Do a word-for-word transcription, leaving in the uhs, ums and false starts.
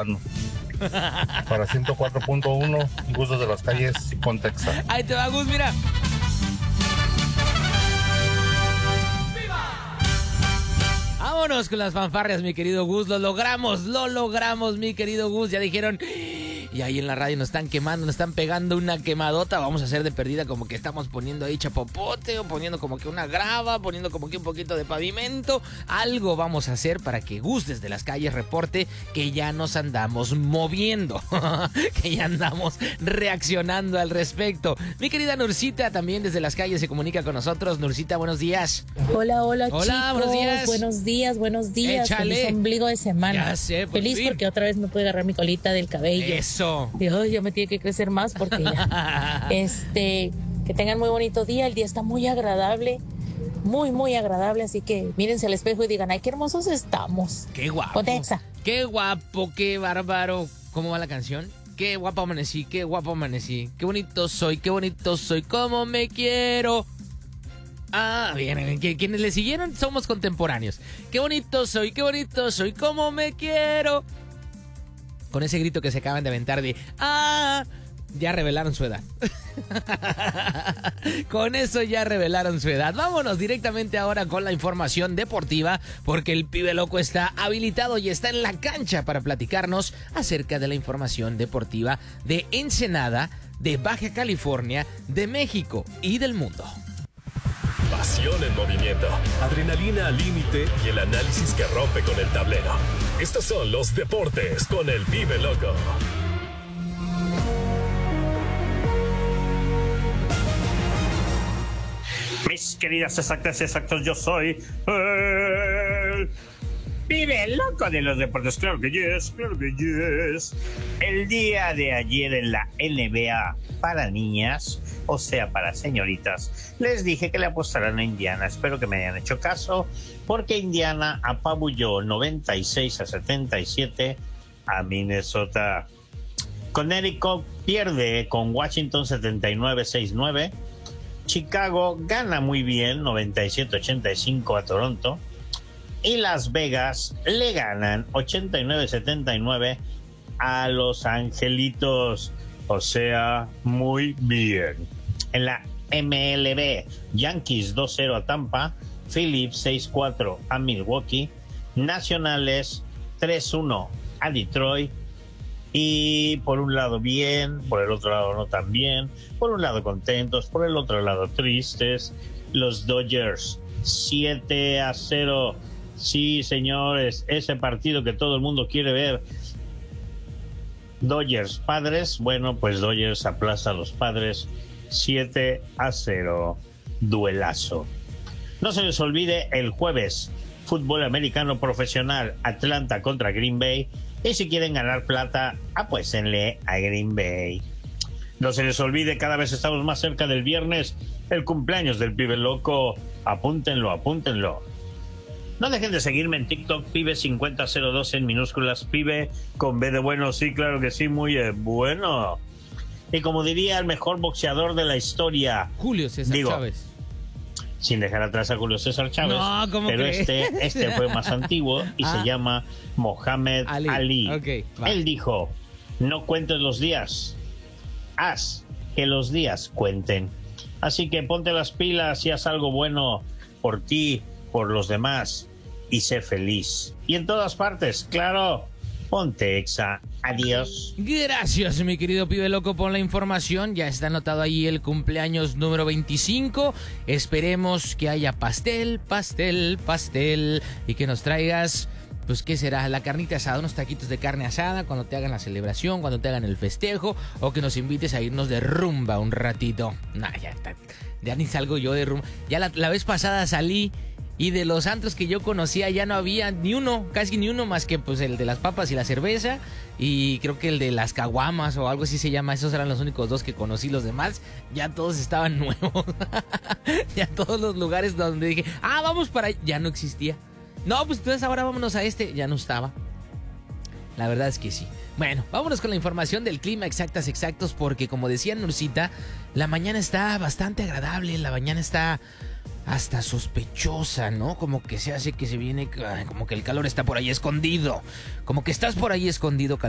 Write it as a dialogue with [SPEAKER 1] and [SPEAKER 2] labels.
[SPEAKER 1] Lozano. Para ciento cuatro punto uno, Gustos de las Calles, Pontexa.
[SPEAKER 2] Ahí te va, Gus, mira. Vámonos con las fanfarrias, mi querido Gus. Lo logramos, lo logramos, mi querido Gus. Ya dijeron... Y ahí en la radio nos están quemando, nos están pegando una quemadota. Vamos a hacer de perdida como que estamos poniendo ahí chapopote, o poniendo como que una grava, poniendo como que un poquito de pavimento. Algo vamos a hacer para que Gus desde las calles reporte que ya nos andamos moviendo, que ya andamos reaccionando al respecto. Mi querida Nurcita también desde las calles se comunica con nosotros. Nurcita, buenos días.
[SPEAKER 3] Hola, hola,
[SPEAKER 2] Hola,
[SPEAKER 3] chicos.
[SPEAKER 2] buenos días.
[SPEAKER 3] Buenos días, buenos días.
[SPEAKER 2] Échale.
[SPEAKER 3] Feliz ombligo de semana.
[SPEAKER 2] Ya sé, por
[SPEAKER 3] Feliz
[SPEAKER 2] fin.
[SPEAKER 3] porque otra vez me pude agarrar mi colita del cabello.
[SPEAKER 2] Eso.
[SPEAKER 3] Dios, ya me tiene que crecer más porque ya. este, que tengan muy bonito día. El día está muy agradable. Muy, muy agradable. Así que mírense al espejo y digan, ay, qué hermosos estamos.
[SPEAKER 2] Qué guapo.
[SPEAKER 3] Pontexa.
[SPEAKER 2] Qué guapo, qué bárbaro. ¿Cómo va la canción? Qué guapo amanecí, qué guapo amanecí. Qué bonito soy, qué bonito soy. Cómo me quiero. Ah, bien, quienes le siguieron somos contemporáneos. Qué bonito soy, qué bonito soy. Cómo me quiero. Con ese grito que se acaban de aventar de ¡ah! Ya revelaron su edad. Con eso ya revelaron su edad. Vámonos directamente ahora con la información deportiva, porque el pibe loco está habilitado y está en la cancha para platicarnos acerca de la información deportiva de Ensenada, de Baja California, de México y del mundo.
[SPEAKER 4] Pasión en movimiento, adrenalina al límite y el análisis que rompe con el tablero. Estos son los deportes con el pibe loco.
[SPEAKER 5] Mis queridas exactas y exactos, yo soy el pibe loco de los deportes. Claro que yes, claro que yes. El día de ayer en la N B A para niñas, o sea, para señoritas, les dije que le apostaran a Indiana. Espero que me hayan hecho caso, porque Indiana apabulló noventa y seis a setenta y siete a Minnesota. Connecticut pierde con Washington setenta y nueve a sesenta y nueve. Chicago gana muy bien noventa y siete a ochenta y cinco a Toronto. Y Las Vegas le ganan ochenta y nueve a setenta y nueve a Los Angelitos. O sea, muy bien. En la M L B, Yankees dos cero a Tampa, Phillies seis cuatro a Milwaukee, Nacionales tres uno a Detroit. Y por un lado bien, por el otro lado no tan bien, por un lado contentos, por el otro lado tristes. Los Dodgers siete a cero. Sí, señores, ese partido que todo el mundo quiere ver. Dodgers Padres, bueno, pues Dodgers aplaza a los Padres siete a cero. Duelazo. No se les olvide el jueves, fútbol americano profesional, Atlanta contra Green Bay. Y si quieren ganar plata, apuéstenle a Green Bay. No se les olvide, cada vez estamos más cerca del viernes, el cumpleaños del pibe loco. Apúntenlo, apúntenlo. No dejen de seguirme en TikTok, pibe cincuenta cero dos en minúsculas, pibe con B de bueno, sí, claro que sí, muy eh, bueno. Y como diría el mejor boxeador de la historia,
[SPEAKER 2] Julio César
[SPEAKER 5] digo,
[SPEAKER 2] Chávez.
[SPEAKER 5] Sin dejar atrás a Julio César Chávez,
[SPEAKER 2] No, ¿cómo
[SPEAKER 5] pero
[SPEAKER 2] crees?
[SPEAKER 5] este, este fue más antiguo y
[SPEAKER 2] Ah.
[SPEAKER 5] se llama Mohamed
[SPEAKER 2] Ali.
[SPEAKER 5] Ali.
[SPEAKER 2] Ok, va.
[SPEAKER 5] Él dijo, no cuentes los días, haz que los días cuenten. Así que ponte las pilas y haz algo bueno por ti, por los demás, y sé feliz. Y en todas partes, claro, ponte Exa. Adiós.
[SPEAKER 2] Gracias, mi querido pibe loco, por la información. Ya está anotado ahí el cumpleaños número veinticinco. Esperemos que haya pastel, pastel, pastel. Y que nos traigas, pues, ¿qué será? La carnita asada, unos taquitos de carne asada cuando te hagan la celebración, cuando te hagan el festejo. O que nos invites a irnos de rumba un ratito. Nah, ya, está, ya ni salgo yo de rumba. Ya la, la vez pasada salí. Y de los antros que yo conocía ya no había ni uno, casi ni uno, más que pues el de las papas y la cerveza. Y creo que el de las caguamas o algo así se llama. Esos eran los únicos dos que conocí. Los demás ya todos estaban nuevos. Ya todos los lugares donde dije, ah, vamos para allá, ya no existía. No, pues entonces ahora vámonos a este. Ya no estaba. La verdad es que sí. Bueno, vámonos con la información del clima, exactas, exactos, porque como decía Nurcita, la mañana está bastante agradable, la mañana está hasta sospechosa, ¿no? Como que se hace que se viene, como que el calor está por ahí escondido, como que estás por ahí escondido,